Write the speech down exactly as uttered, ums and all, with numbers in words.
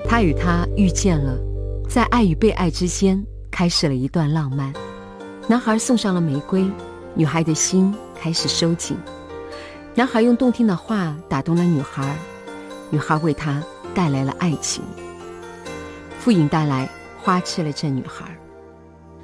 他与她遇见了，在爱与被爱之间开始了一段浪漫。男孩送上了玫瑰，女孩的心开始收紧。男孩用动听的话打动了女孩，女孩为他带来了爱情。傅颖带来花痴了这女孩。